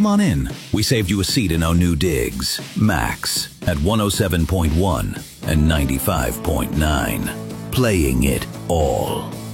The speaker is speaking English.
Come on in. We saved you a seat in our new digs. Max at 107.1 and 95.9. Playing it all.